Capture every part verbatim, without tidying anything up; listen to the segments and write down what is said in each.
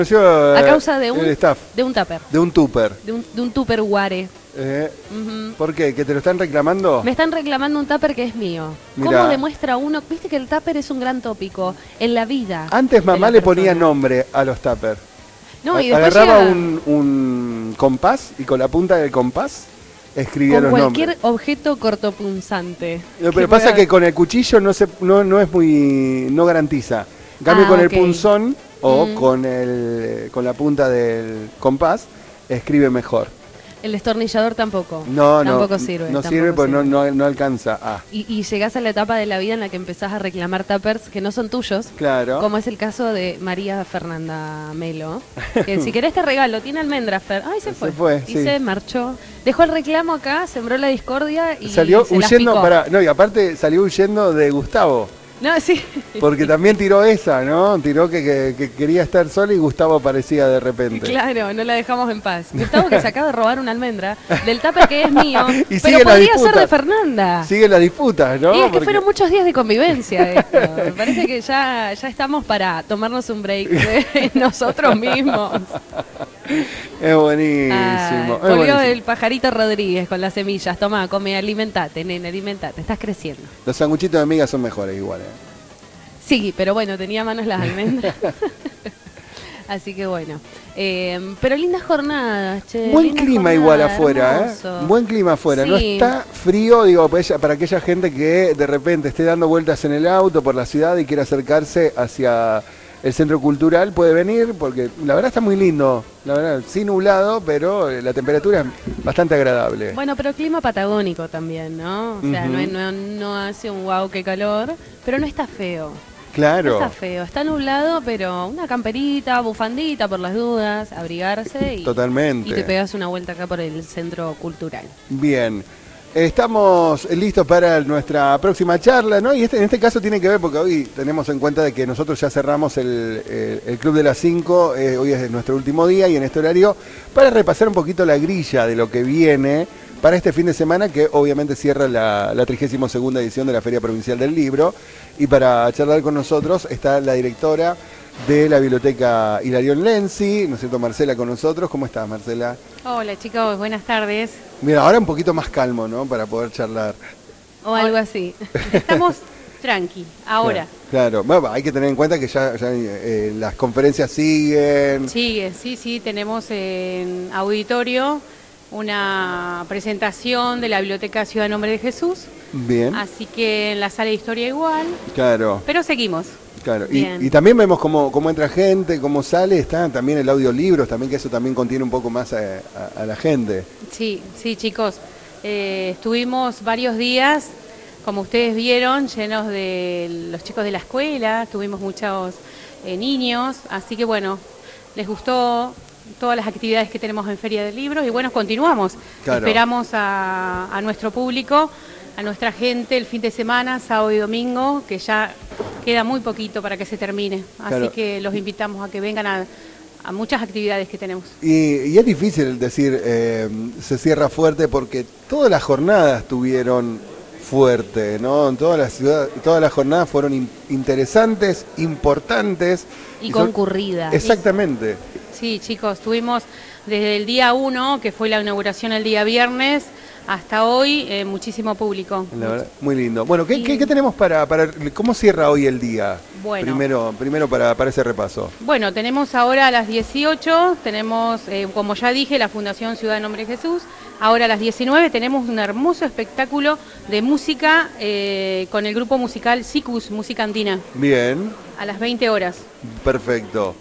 Yo, A causa de un, el staff, de un tupper. de un tupper. De un, de un tupperware. Eh, Ujú. ¿Por qué? ¿Que te lo están reclamando? Me están reclamando un tupper que es mío. Mirá. ¿Cómo demuestra uno? Viste que el tupper es un gran tópico en la vida. Antes mamá de la le ponía persona. nombre a los tuppers. No, y después Agarraba llega un, un compás y con la punta del compás escribía con los cualquier nombres. objeto cortopunzante. No, Que pero pasa pueda- que con el cuchillo no se no, no es muy no garantiza. En cambio Ah, con ok. el punzón o Mm. con el con la punta del compás escribe mejor. El destornillador tampoco. No, no. Tampoco sirve. No tampoco sirve porque no, sirve. no, no alcanza. Ah, Y, y llegás a la etapa de la vida en la que empezás a reclamar tuppers que no son tuyos. claro. Como es el caso de María Fernanda Melo. Que si querés te regalo, tiene almendras, Fer. Ay, se Se fue. fue, y sí. se marchó. Dejó el reclamo acá, sembró la discordia y Salió se las huyendo picó. para. No, y aparte salió huyendo de Gustavo. No, sí. Porque también tiró esa, ¿no? Tiró que, que- que quería estar sola y Gustavo aparecía de repente. Claro, no la dejamos en paz. Gustavo que se acaba de robar una almendra del tupper que es mío, Y pero sigue la podría ser disputa. de Fernanda. Sigue las disputas, ¿no? Y es que Porque- fueron muchos días de convivencia esto. Me parece que ya, ya estamos para tomarnos un break de nosotros mismos. Es buenísimo. Ay, es volvió buenísimo. el pajarito Rodríguez con las semillas. Tomá, come, alimentate, nena, alimentate. Estás creciendo. Los sanguchitos de miga son mejores igual, ¿eh? Sí, pero bueno, tenía manos las almendras. Así que bueno. Eh, pero lindas jornadas, che. Buen lindas clima jornadas, igual afuera, hermoso. ¿eh? Buen clima afuera. No Sí. está frío, digo, para ella- para aquella gente que de repente esté dando vueltas en el auto por la ciudad y quiere acercarse hacia el centro cultural, puede venir, porque la verdad está muy lindo. La verdad, sí nublado, pero eh, la temperatura es bastante agradable. Bueno, pero clima patagónico también, ¿no? O sea, Ujú. no, es- no, no hace un wow, qué calor, pero no está feo. No Claro. está feo, está nublado, pero una camperita, bufandita por las dudas, abrigarse y, Totalmente. y te pegas una vuelta acá por el centro cultural. Bien. Estamos listos para nuestra próxima charla, ¿no? Y este, en este caso tiene que ver porque hoy tenemos en cuenta de que nosotros ya cerramos el, el- el Club de las cinco, eh, hoy es nuestro último día y en este horario para repasar un poquito la grilla de lo que viene para este fin de semana que obviamente cierra la, la trigésima segunda edición de la Feria Provincial del Libro y para charlar con nosotros está la directora de la Biblioteca Hilarión Lenzi, ¿no es cierto? Marcela con nosotros. ¿Cómo estás, Marcela? Hola chicos, buenas tardes. Mira, ahora un poquito más calmo, ¿no? Para poder charlar. O algo así. Estamos tranqui, ahora. Claro, bueno, hay que tener en cuenta que ya, ya, eh, las conferencias siguen. Sigue, sí, sí, tenemos en auditorio una presentación de la Biblioteca Ciudad Nombre de Jesús, Bien, así que en la sala de historia igual, claro, pero seguimos. claro. Y, Bien. y también vemos cómo, cómo entra gente, cómo sale, está también el audiolibro, también que eso también contiene un poco más a, a- a la gente. Sí, sí chicos, Eh, estuvimos varios días, como ustedes vieron, llenos de los chicos de la escuela, tuvimos muchos eh, niños, así que bueno, les gustó todas las actividades que tenemos en Feria del Libro y bueno, continuamos. Claro. Esperamos a, a nuestro público, a nuestra gente el fin de semana, sábado y domingo, que ya queda muy poquito para que se termine. Así Claro. que los invitamos a que vengan a, a muchas actividades que tenemos. Y, y es difícil decir, eh, se cierra fuerte porque todas las jornadas tuvieron fuerte, ¿no? En todas las ciudades, todas las jornadas fueron in- interesantes, importantes. Y son- concurrida. Exactamente. Sí, chicos, tuvimos desde el día uno, que fue la inauguración el día viernes, hasta hoy, eh, muchísimo público. La verdad, muy lindo. Bueno, ¿qué, Y- qué- qué tenemos para, para... ¿Cómo cierra hoy el día? Bueno. Primero, primero para, para ese repaso. Bueno, tenemos ahora a las dieciocho, tenemos, eh, como ya dije, la Fundación Ciudad de Nombre de Jesús. Ahora a las diecinueve tenemos un hermoso espectáculo de música eh, con el grupo musical Sicus, Música Andina, Bien, a las veinte horas. perfecto.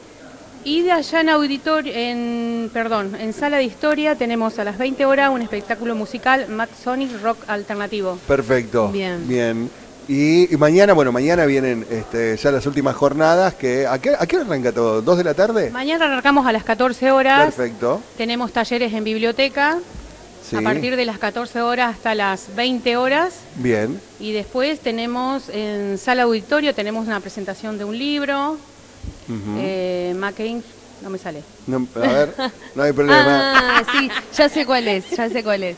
Y de allá en auditorio, en, perdón, en sala de historia tenemos a las veinte horas un espectáculo musical Max Sonic Rock Alternativo. Perfecto. Bien. Bien. Y, y mañana, bueno, mañana vienen este, ya las últimas jornadas. Que, ¿a, qué, ¿A qué hora arranca todo? ¿Dos de la tarde? Mañana arrancamos a las catorce horas. Perfecto. Tenemos talleres en biblioteca Sí. a partir de las catorce horas hasta las veinte horas. Bien. Y después tenemos en sala auditorio, tenemos una presentación de un libro, Ujú. eh, McCain, no me sale. No, a ver, no hay problema. Ah, sí, ya sé cuál es, ya sé cuál es.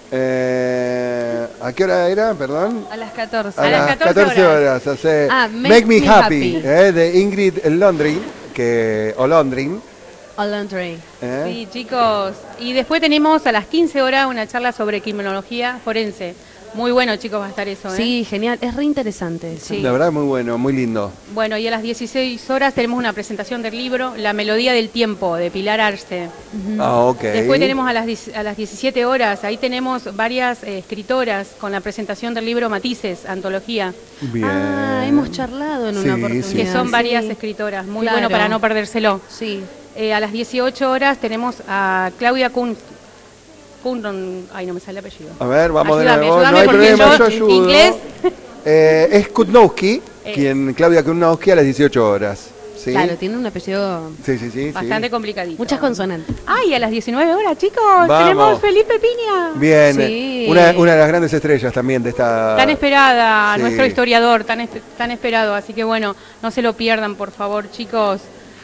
Eh, ¿A qué hora era? Perdón. A las catorce. A las catorce horas. hace Ah, Make, Me Happy, Happy. eh, de Ingrid Londrin, que, o Londrin, All Entree. ¿Eh? Sí, chicos. Y después tenemos a las quince horas una charla sobre criminología forense. Muy bueno, chicos, va a estar eso, ¿eh? Sí, genial. Es re interesante eso. Sí. La verdad, muy bueno, muy lindo. Bueno, y a las dieciséis horas tenemos una presentación del libro La Melodía del Tiempo, de Pilar Arce. Ah, ok. Después tenemos a las, a las diecisiete horas, ahí tenemos varias eh, escritoras con la presentación del libro Matices, antología, Bien. Ah, hemos charlado en Sí, una sí. oportunidad. que son varias Sí. escritoras. Muy Claro. bueno para no perdérselo. Sí. Eh, a las dieciocho horas tenemos a Claudia Kuhn. Kuhn, ay, no me sale el apellido. A ver, vamos Ayúdame, de nuevo. ayúdame No hay porque problema, yo, yo ayudo. inglés. Eh, es Kutnowski, Es. quien, Claudia Kutnowski a las dieciocho horas. ¿Sí? Claro, tiene un apellido... Sí, sí, sí. Bastante sí. complicadito. Muchas consonantes. Ay, a las diecinueve horas, chicos, Vamos. tenemos Felipe Piña. Bien, Sí. una, una de las grandes estrellas también de esta... Tan esperada, Sí. nuestro historiador, tan, espe- tan esperado. Así que bueno, no se lo pierdan, por favor, chicos.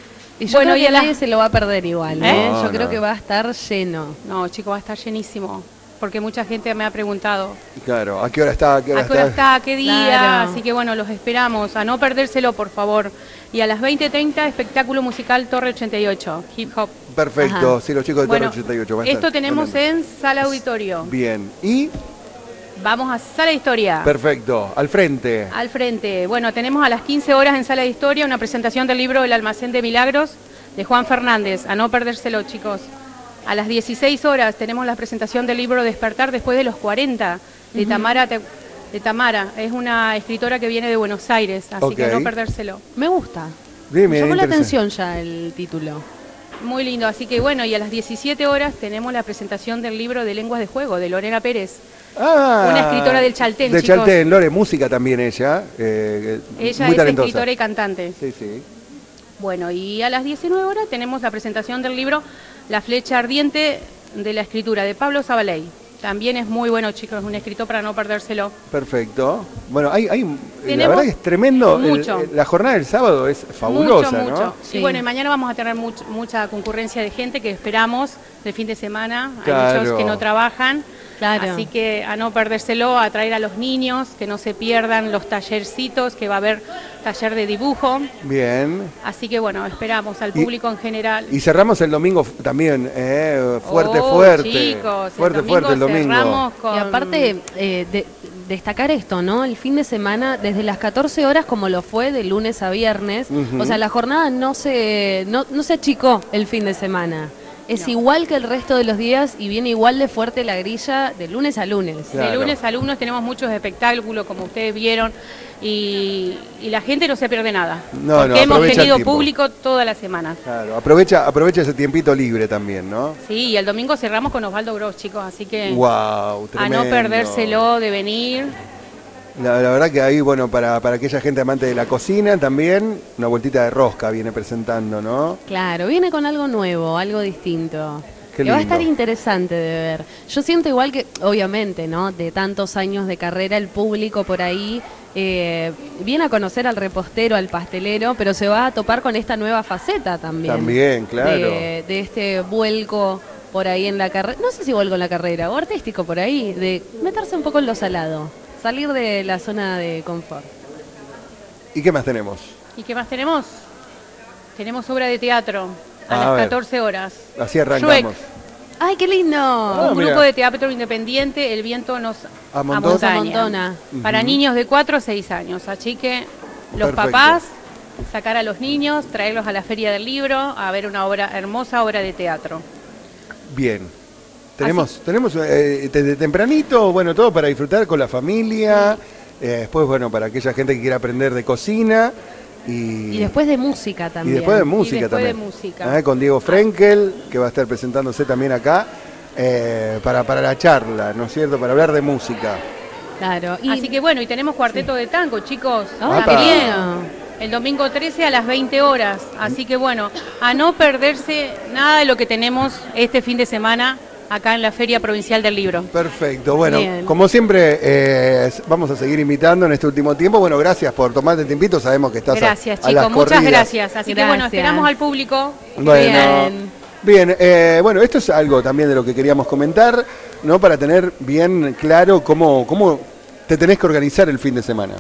Y yo Bueno, creo y que a la- nadie se lo va a perder igual, ¿Eh? ¿eh? No, Yo creo no. que va a estar lleno. No, chicos, va a estar llenísimo. Porque mucha gente me ha preguntado Claro, ¿a qué hora está? ¿A qué hora a qué hora está? está, qué día. Claro. Así que bueno, los esperamos. A no perdérselo, por favor. Y a las veinte treinta, espectáculo musical Torre ochenta y ocho, hip hop. Perfecto, Ajá. sí, los chicos de Bueno, Torre ochenta y ocho. va a estar esto tenemos tremendo. en Sala Auditorio. Bien, y Vamos a Sala de Historia. perfecto, al frente. Al frente. Bueno, tenemos a las quince horas en Sala de Historia una presentación del libro El Almacén de Milagros de Juan Fernández. A no perdérselo, chicos. A las dieciséis horas tenemos la presentación del libro Despertar después de los cuarenta de Tamara Te- de Tamara. Es una escritora que viene de Buenos Aires, así Ok. que no perdérselo. Me gusta. Bien, Me bien, llamó la interesante. atención ya el título. Muy lindo, así que bueno, y a las diecisiete horas tenemos la presentación del libro de Lenguas de Juego de Lorena Pérez. Ah, Una escritora del Chaltén, De chicos. Chaltén, Lore, música también ella. eh, Ella muy es talentosa. escritora y cantante. Sí, sí. Bueno, y a las diecinueve horas tenemos la presentación del libro La flecha ardiente de la escritura de Pablo Zabaley. También es muy bueno, chicos, es un escritor para no perdérselo. Perfecto. Bueno, hay, hay la Tenemos verdad que es tremendo. El- mucho. el- la jornada del sábado es fabulosa, mucho, ¿no? mucho. Sí. Y bueno, y mañana vamos a tener much- mucha concurrencia de gente que esperamos de fin de semana. Claro. Hay muchos que no trabajan. Claro. Así que a no perdérselo, a traer a los niños, que no se pierdan los tallercitos, que va a haber taller de dibujo. Bien. Así que bueno, esperamos al Y- público en general. Y cerramos el domingo f- también, eh, fuerte, Oh, fuerte. chicos, fuerte, el fuerte el domingo. cerramos con- Y aparte, eh, de- destacar esto, ¿no? El fin de semana, desde las catorce horas, como lo fue de lunes a viernes, Ujú. o sea, la jornada no se, no, no se achicó el fin de semana. Es No. igual que el resto de los días y viene igual de fuerte la grilla de lunes a lunes. Claro. De lunes a lunes tenemos muchos espectáculos, como ustedes vieron, y, y la gente no se pierde nada. No, porque no, hemos aprovecha el tenido tiempo. público toda la semana. Claro, aprovecha, aprovecha ese tiempito libre también, ¿no? Sí, y el domingo cerramos con Osvaldo Gross, chicos, así que Wow, a tremendo. no perdérselo de venir. La, la verdad que ahí, bueno, para, para aquella gente amante de la cocina también, una vueltita de rosca viene presentando, ¿no? Claro, viene con algo nuevo, algo distinto. Qué Que va a lindo. estar interesante de ver. Yo siento igual que, obviamente, ¿no? De tantos años de carrera, el público por ahí eh, viene a conocer al repostero, al pastelero, pero se va a topar con esta nueva faceta también. También, claro. De, de este vuelco por ahí en la carrera, no sé si vuelco en la carrera, o artístico por ahí, de meterse un poco en lo salado, salir de la zona de confort. ¿Y qué más tenemos? ¿Y qué más tenemos? Tenemos obra de teatro a, A las ver. catorce horas. Así arrancamos. ¡Ay, qué lindo! Ah, Un mira. grupo de teatro independiente, El viento nos Amontona. Nos amontona. Para Ujú. niños de cuatro a seis años. Así que los Perfecto. papás, sacar a los niños, traerlos a la Feria del Libro, a ver una obra, hermosa obra de teatro. Bien. Tenemos, tenemos eh, desde tempranito, bueno, todo para disfrutar con la familia. eh, después, bueno, para aquella gente que quiera aprender de cocina. Y, Y después de música y también. después de música después de también. música. Ah, con Diego Frenkel, que va a estar presentándose también acá, eh, para, para la charla, ¿no es cierto? Para hablar de música. Claro. Y Así que bueno, y tenemos cuarteto de tango, chicos. Ah, también. qué El domingo trece a las veinte horas. Así que bueno, a no perderse nada de lo que tenemos este fin de semana acá en la Feria Provincial del Libro. Perfecto, bueno, Bien. como siempre, eh, vamos a seguir invitando en este último tiempo. Bueno, gracias por tomarte el tiempito, sabemos que estás a- Gracias, a, las chicos, muchas corridas. gracias. Así que bueno, Gracias. esperamos al público. Bueno, Bien. bien, eh, bueno, esto es algo también de lo que queríamos comentar, ¿no? Para tener bien claro cómo, cómo te tenés que organizar el fin de semana.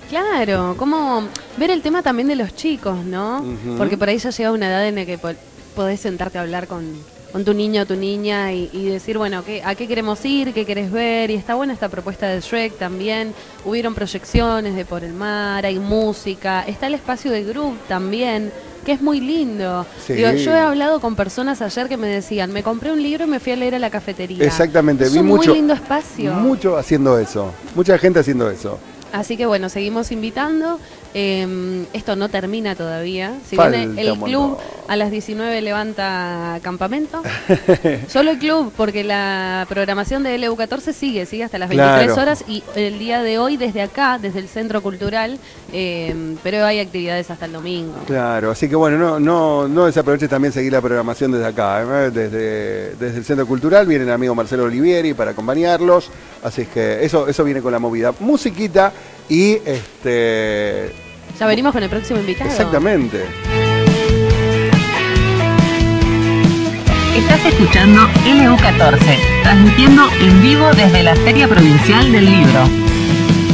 Claro, como ver el tema también de los chicos, ¿no? Ujú. Porque por ahí ya llega una edad en la que por, podés sentarte a hablar con, con tu niño o tu niña y, y decir, bueno, ¿qué, ¿a qué queremos ir? ¿Qué querés ver? Y está buena esta propuesta de Shrek también. Hubieron proyecciones de Por el Mar, hay música, está el espacio de Groove también, que es muy lindo. Sí. Digo, yo he hablado con personas ayer que me decían, me compré un libro y me fui a leer a la cafetería. Exactamente, es vi un mucho, muy lindo espacio. Mucho haciendo eso, mucha gente haciendo eso. Así que bueno, seguimos invitando. Eh, esto no termina todavía. Si Falta viene el un club montón. a las diecinueve levanta campamento. Solo el club, porque la programación de L U catorce sigue, sigue hasta las veintitrés Claro. horas y el día de hoy desde acá, desde el Centro Cultural, eh, pero hay actividades hasta el domingo. Claro, así que bueno, no, no, no desaproveches también seguir la programación desde acá, ¿eh? desde, desde el Centro Cultural viene el amigo Marcelo Olivieri para acompañarlos, así que eso, eso viene con la movida. Musiquita y este... Ya venimos con el próximo invitado. Exactamente. Estás escuchando L U catorce, transmitiendo en vivo desde la Feria Provincial del Libro.